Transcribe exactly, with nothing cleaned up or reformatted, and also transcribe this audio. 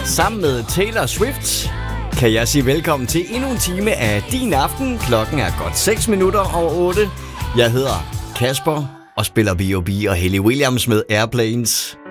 sammen med Taylor Swift kan jeg sige velkommen til endnu en time af Din Aften. Klokken er godt seks minutter over otte. Jeg hedder Kasper og spiller B O B og Hayley Williams med Airplanes.